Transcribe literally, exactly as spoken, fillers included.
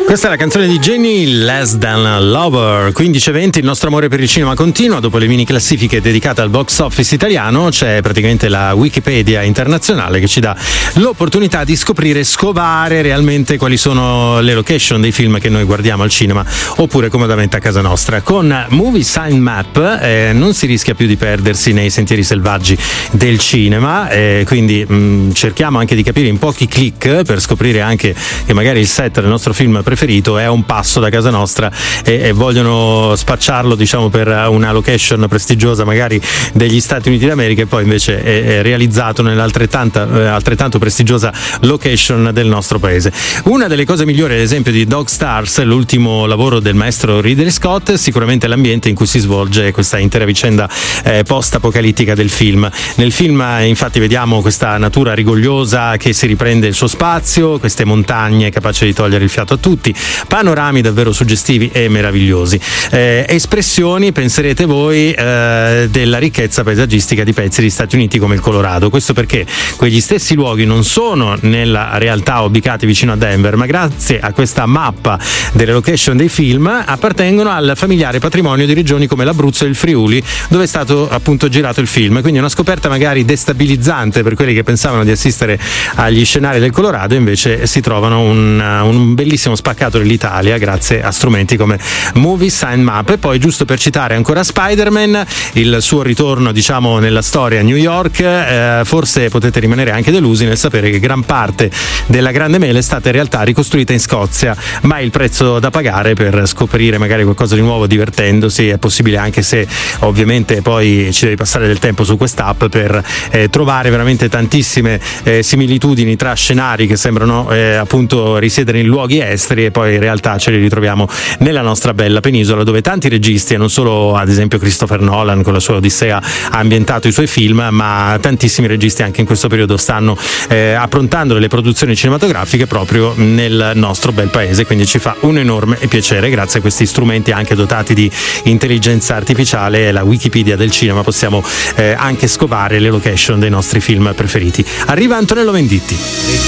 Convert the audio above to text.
Questa è la canzone di Jenny, Less Than Lover. quindici e venti, il nostro amore per il cinema continua. Dopo le mini classifiche dedicate al box office italiano c'è praticamente la Wikipedia internazionale che ci dà l'opportunità di scoprire e scovare realmente quali sono le location dei film che noi guardiamo al cinema oppure comodamente a casa nostra. Con Movie Sign Map eh, non si rischia più di perdersi nei sentieri selvaggi del cinema, eh, quindi mh, cerchiamo anche di capire in pochi click per scoprire anche che magari il set del nostro film preferito è a un passo da casa nostra e, e vogliono spacciarlo, diciamo, per una location prestigiosa magari degli Stati Uniti d'America, e poi invece è, è realizzato nell'altrettanto eh, altrettanto prestigiosa location del nostro paese. Una delle cose migliori, ad esempio, di Dog Stars, l'ultimo lavoro del maestro Ridley Scott, è sicuramente l'ambiente in cui si svolge questa intera vicenda eh, post-apocalittica del film. Nel film infatti vediamo questa natura rigogliosa che si riprende il suo spazio, queste montagne capaci di togliere il fiato a tutti, panorami davvero suggestivi e meravigliosi, eh, espressioni, penserete voi, eh, della ricchezza paesaggistica di pezzi degli Stati Uniti come il Colorado. Questo perché quegli stessi luoghi non sono nella realtà ubicati vicino a Denver, ma grazie a questa mappa delle location dei film appartengono al familiare patrimonio di regioni come l'Abruzzo e il Friuli, dove è stato appunto girato il film. Quindi una scoperta magari destabilizzante per quelli che pensavano di assistere agli scenari del Colorado, invece si trovano un, un bellissimo spaccato dell'Italia grazie a strumenti come Movie Sign Map. E poi, giusto per citare ancora Spider-Man, il suo ritorno, diciamo, nella storia a New York, eh, forse potete rimanere anche delusi nel sapere che gran parte della Grande Mela è stata in realtà ricostruita in Scozia, ma il prezzo da pagare per scoprire magari qualcosa di nuovo divertendosi è possibile, anche se ovviamente poi ci devi passare del tempo su quest'app per eh, trovare veramente tantissime eh, similitudini tra scenari che sembrano eh, appunto risiedere in luoghi esteri e poi in realtà ce li ritroviamo nella nostra bella penisola, dove tanti registi, e non solo ad esempio Christopher Nolan con la sua Odissea ha ambientato i suoi film, ma tantissimi registi anche in questo periodo stanno eh, approntando delle produzioni cinematografiche proprio nel nostro bel paese. Quindi ci fa un enorme piacere, grazie a questi strumenti anche dotati di intelligenza artificiale e la Wikipedia del cinema possiamo eh, anche scovare le location dei nostri film preferiti. Arriva Antonello Venditti.